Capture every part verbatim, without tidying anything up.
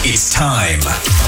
It's time.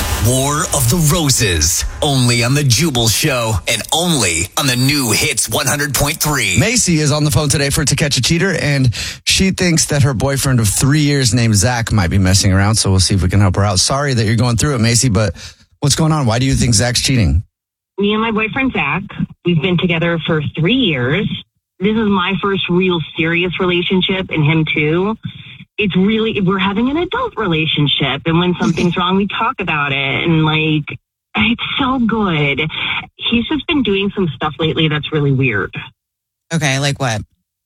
War of the Roses. Only on The Jubal Show and only on the new Hits one hundred point three. Macy is on the phone today for To Catch a Cheater, and she thinks that her boyfriend of three years named Zach might be messing around, so we'll see if we can help her out. Sorry that you're going through it, Macy, but what's going on? Why do you think Zach's cheating? Me and my boyfriend, Zach, we've been together for three years. This is my first real serious relationship, and him too. It's really, we're having an adult relationship, and when something's wrong, we talk about it, and like, it's so good. He's just been doing some stuff lately that's really weird. Okay, like what?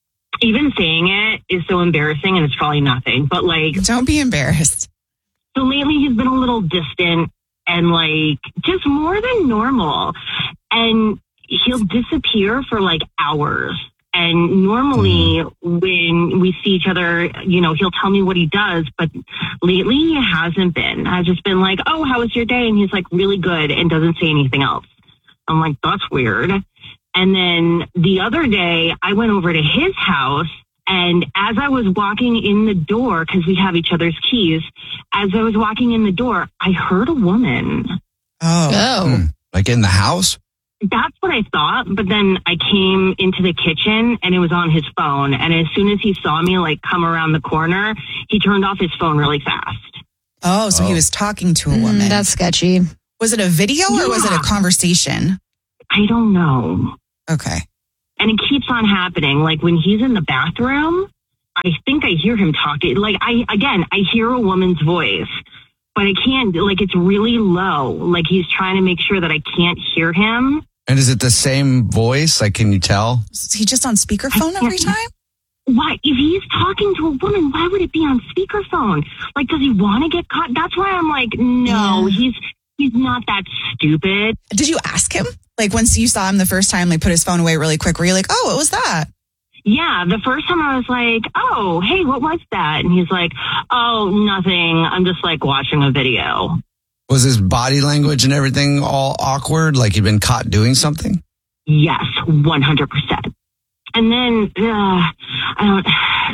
Even saying it is so embarrassing, and it's probably nothing, but like... Don't be embarrassed. So lately, he's been a little distant, and like, just more than normal, and he'll disappear for like hours. And normally when we see each other, you know, he'll tell me what he does, but lately he hasn't been. I've just been like, oh, how was your day? And he's like, really good, and doesn't say anything else. I'm like, that's weird. And then the other day I went over to his house, and as I was walking in the door, because we have each other's keys, as I was walking in the door, I heard a woman. Oh. oh. Hmm. Like in the house? That's what I thought, but then I came into the kitchen and it was on his phone. And as soon as he saw me like come around the corner, he turned off his phone really fast. Oh, so oh. he was talking to a woman. Mm, that's sketchy. Was it a video or yeah. was it a conversation? I don't know. Okay. And it keeps on happening. Like when he's in the bathroom, I think I hear him talking. Like I, again, I hear a woman's voice. But I can't, like, it's really low. Like, he's trying to make sure that I can't hear him. And is it the same voice? Like, can you tell? Is he just on speakerphone every time? Why? If he's talking to a woman, why would it be on speakerphone? Like, does he want to get caught? That's why I'm like, no, yeah. he's he's not that stupid. Did you ask him? Like, once you saw him the first time, like, put his phone away really quick, were you like, oh, what was that? Yeah, the first time I was like, oh, hey, what was that? And he's like, oh, nothing. I'm just like watching a video. Was his body language and everything all awkward? Like he'd been caught doing something? Yes, one hundred percent. And then, uh, I don't,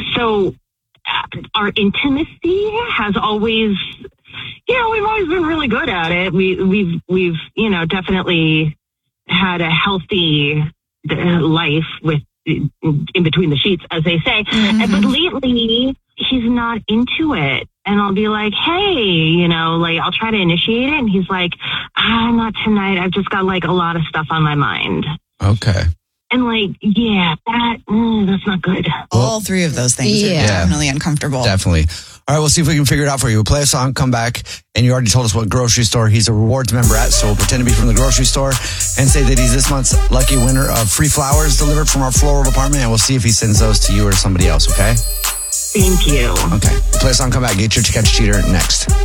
so uh, our intimacy has always, you know, we've always been really good at it. We, we've, we've, you know, definitely had a healthy life with, in between the sheets, as they say. Mm-hmm. But lately, he's not into it. And I'll be like, hey, you know, like, I'll try to initiate it. And he's like, ah, not tonight. I've just got, like, a lot of stuff on my mind. Okay. And, like, yeah, that, mm, that's not good. All three of those things yeah. are definitely uncomfortable. Definitely. All right, we'll see if we can figure it out for you. We'll play a song, come back, and you already told us what grocery store he's a rewards member at, so we'll pretend to be from the grocery store and say that he's this month's lucky winner of free flowers delivered from our floral department, and we'll see if he sends those to you or somebody else, okay? Thank you. Okay. We'll play a song, come back, get your To Catch a Cheater next.